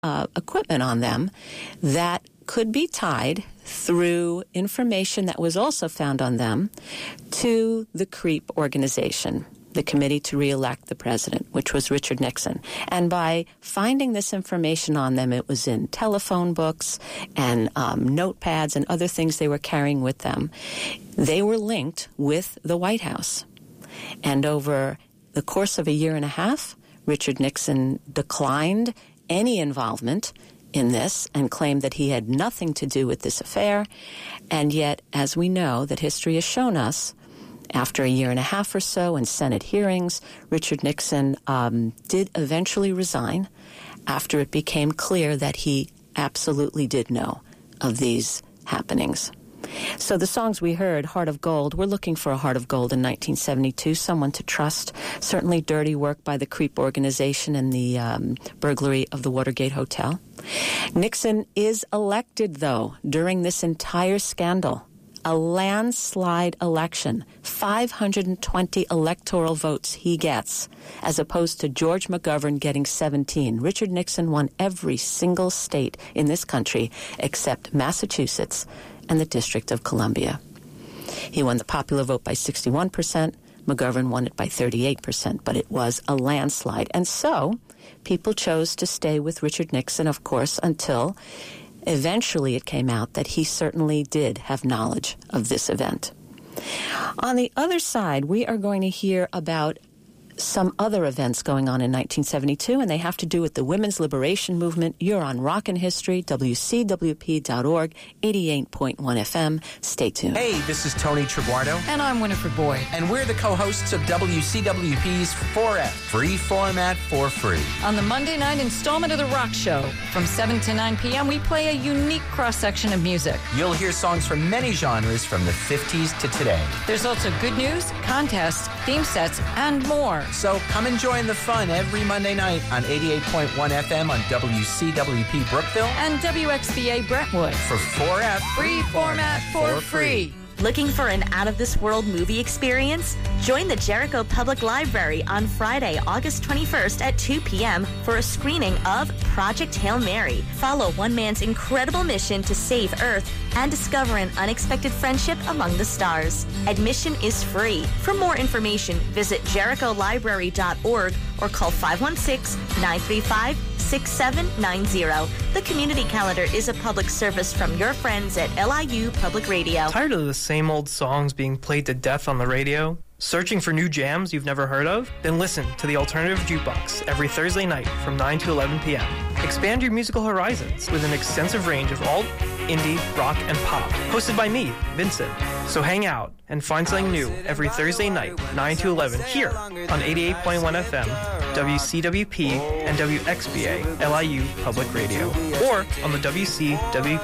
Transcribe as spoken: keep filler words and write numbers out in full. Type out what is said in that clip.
uh, equipment on them that could be tied through information that was also found on them to the CREEP organization, the Committee to Re-elect the President, which was Richard Nixon. And by finding this information on them, it was in telephone books and um, notepads and other things they were carrying with them. They were linked with the White House. And over the course of a year and a half, Richard Nixon declined any involvement in this and claimed that he had nothing to do with this affair. And yet, as we know, that history has shown us, after a year and a half or so in Senate hearings, Richard Nixon um, did eventually resign after it became clear that he absolutely did know of these happenings. So the songs we heard, Heart of Gold, we're looking for a Heart of Gold in nineteen seventy-two, someone to trust. Certainly dirty work by the CREEP organization and the um, burglary of the Watergate Hotel. Nixon is elected, though, during this entire scandal. A landslide election. five hundred twenty electoral votes he gets, as opposed to George McGovern getting seventeen. Richard Nixon won every single state in this country except Massachusetts and the District of Columbia. He won the popular vote by sixty-one percent. McGovern won it by thirty-eight percent, but it was a landslide. And so people chose to stay with Richard Nixon, of course, until eventually it came out that he certainly did have knowledge of this event. On the other side, we are going to hear about some other events going on in nineteen seventy-two, and they have to do with the women's liberation movement. You're on Rockin' History, W C W P dot org, eighty-eight point one F M. Stay tuned. Hey, this is Tony Triguardo. And I'm Winifred Boyd. And we're the co-hosts of W C W P's four F, Free Format for Free. On the Monday night installment of The Rock Show, from seven to nine p.m., we play a unique cross-section of music. You'll hear songs from many genres from the fifties to today. There's also good news, contests, theme sets, and more. So come and join the fun every Monday night on eighty-eight point one F M on W C W P Brookville and W X B A Brentwood for four F, Free Format for Free. Looking for an out-of-this-world movie experience? Join the Jericho Public Library on Friday, August twenty-first at two p.m. for a screening of Project Hail Mary. Follow one man's incredible mission to save Earth and discover an unexpected friendship among the stars. Admission is free. For more information, visit jericho library dot org or call five one six, nine three five, six seven nine zero. The community calendar is a public service from your friends at L I U Public Radio. Tired of the same old songs being played to death on the radio? Searching for new jams you've never heard of? Then listen to the Alternative Jukebox every Thursday night from nine to eleven p.m. Expand your musical horizons with an extensive range of alt, indie, rock, and pop. Hosted by me, Vincent. So hang out and find something new every Thursday night, nine to eleven, here on eighty-eight point one F M, W C W P, and W X B A, L I U Public Radio. Or on the W C W